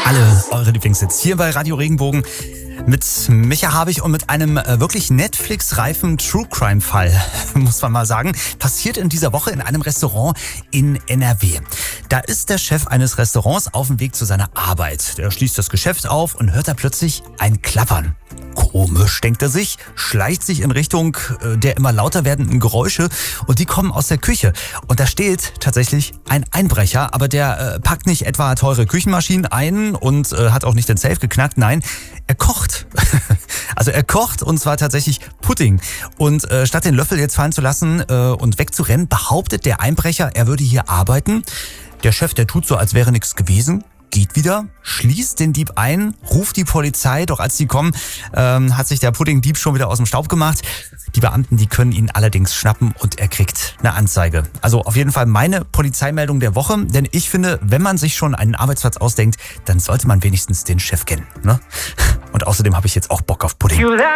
Alle eure Lieblingshits hier bei Radio Regenbogen mit Micha Habich und mit einem wirklich Netflix-reifen True-Crime-Fall, muss man mal sagen. Passiert in dieser Woche in einem Restaurant in NRW. Da ist der Chef eines Restaurants auf dem Weg zu seiner Arbeit. Der schließt das Geschäft auf und hört da plötzlich ein Klappern. Komisch, denkt er sich, schleicht sich in Richtung der immer lauter werdenden Geräusche und die kommen aus der Küche. Und da steht tatsächlich ein Einbrecher, aber der packt nicht etwa teure Küchenmaschinen ein und hat auch nicht den Safe geknackt, nein, er kocht. Also er kocht und zwar tatsächlich Pudding. Und statt den Löffel jetzt fallen zu lassen und wegzurennen, behauptet der Einbrecher, er würde hier arbeiten. Der Chef, der tut so, als wäre nichts gewesen. Geht wieder, schließt den Dieb ein, ruft die Polizei, doch als die kommen, hat sich der Puddingdieb schon wieder aus dem Staub gemacht. Die Beamten, die können ihn allerdings schnappen und er kriegt eine Anzeige. Also auf jeden Fall meine Polizeimeldung der Woche, denn ich finde, wenn man sich schon einen Arbeitsplatz ausdenkt, dann sollte man wenigstens den Chef kennen, ne? Und außerdem habe ich jetzt auch Bock auf Pudding.